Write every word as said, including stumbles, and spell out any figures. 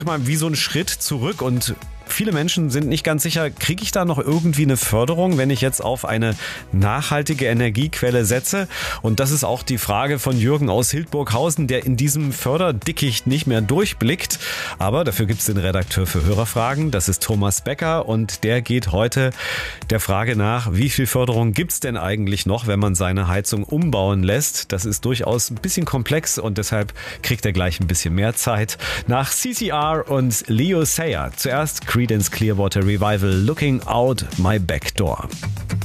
Mal wie so ein Schritt zurück und viele Menschen sind nicht ganz sicher, kriege ich da noch irgendwie eine Förderung, wenn ich jetzt auf eine nachhaltige Energiequelle setze? Und das ist auch die Frage von Jürgen aus Hildburghausen, der in diesem Förderdickicht nicht mehr durchblickt. Aber dafür gibt es den Redakteur für Hörerfragen, das ist Thomas Becker und der geht heute der Frage nach, wie viel Förderung gibt es denn eigentlich noch, wenn man seine Heizung umbauen lässt? Das ist durchaus ein bisschen komplex und deshalb kriegt er gleich ein bisschen mehr Zeit. Nach C C R und Leo Sayer. Zuerst Creedence Clearwater Revival, Looking Out My Back Door.